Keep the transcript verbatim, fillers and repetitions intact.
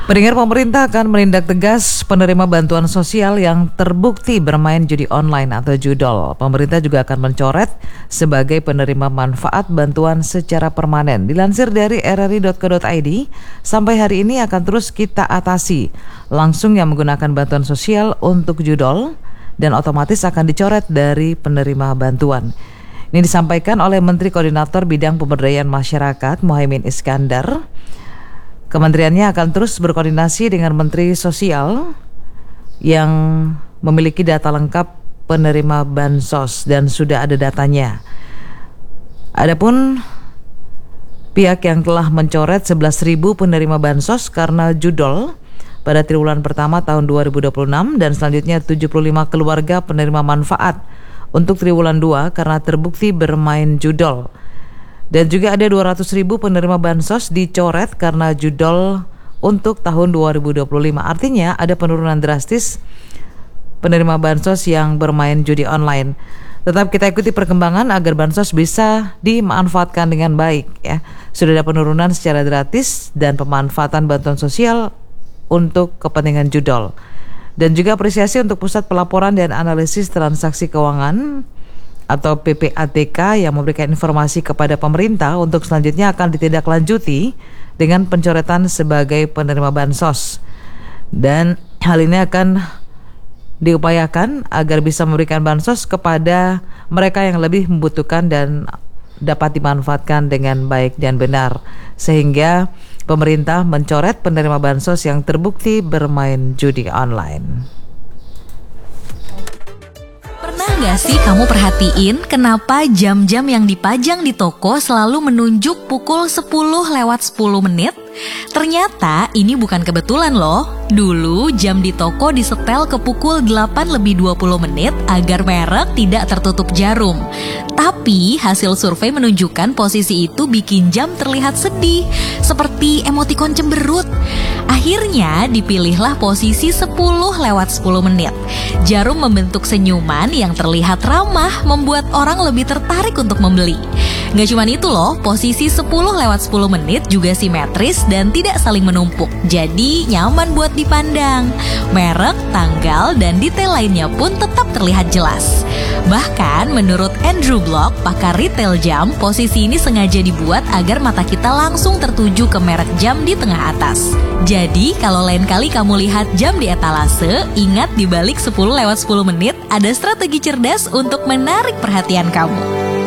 Pendengar, pemerintah akan menindak tegas penerima bantuan sosial yang terbukti bermain judi online atau judol. Pemerintah juga akan mencoret sebagai penerima manfaat bantuan secara permanen. Dilansir dari r r i dot co dot i d, sampai hari ini akan terus kita atasi langsung yang menggunakan bantuan sosial untuk judol dan otomatis akan dicoret dari penerima bantuan. Ini disampaikan oleh Menteri Koordinator Bidang Pemberdayaan Masyarakat Muhaimin Iskandar. Kementeriannya akan terus berkoordinasi dengan Menteri Sosial yang memiliki data lengkap penerima bansos dan sudah ada datanya. Adapun pihak yang telah mencoret sebelas ribu penerima bansos karena judol pada triwulan pertama tahun dua ribu dua puluh enam dan selanjutnya tujuh puluh lima keluarga penerima manfaat untuk triwulan dua karena terbukti bermain judol. Dan juga ada dua ratus ribu penerima bansos dicoret karena judol untuk tahun dua ribu dua puluh lima. Artinya ada penurunan drastis penerima bansos yang bermain judi online. Tetap kita ikuti perkembangan agar bansos bisa dimanfaatkan dengan baik ya. Sudah ada penurunan secara gratis dan pemanfaatan bantuan sosial untuk kepentingan judol. Dan juga apresiasi untuk Pusat Pelaporan dan Analisis Transaksi Keuangan atau P P A T K yang memberikan informasi kepada pemerintah untuk selanjutnya akan ditindaklanjuti dengan pencoretan sebagai penerima bansos. Dan hal ini akan diupayakan agar bisa memberikan bansos kepada mereka yang lebih membutuhkan dan dapat dimanfaatkan dengan baik dan benar, sehingga pemerintah mencoret penerima bansos yang terbukti bermain judi online. Pernah gak sih kamu perhatiin kenapa jam-jam yang dipajang di toko selalu menunjuk pukul sepuluh lewat sepuluh menit? Ternyata ini bukan kebetulan loh. Dulu jam di toko disetel ke pukul delapan lebih dua puluh menit agar merek tidak tertutup jarum. Tapi hasil survei menunjukkan posisi itu bikin jam terlihat sedih, seperti emotikon cemberut. Akhirnya dipilihlah posisi sepuluh lewat sepuluh menit. Jarum membentuk senyuman yang terlihat ramah, membuat orang lebih tertarik untuk membeli. Gak cuma itu loh, posisi sepuluh lewat sepuluh menit juga simetris dan tidak saling menumpuk. Jadi nyaman buat dipandang. Merek, tanggal, dan detail lainnya pun tetap terlihat jelas. Bahkan menurut Andrew Block, pakar retail jam, posisi ini sengaja dibuat agar mata kita langsung tertuju ke merek jam di tengah atas. Jadi kalau lain kali kamu lihat jam di etalase, ingat di balik sepuluh lewat sepuluh menit ada strategi cerdas untuk menarik perhatian kamu.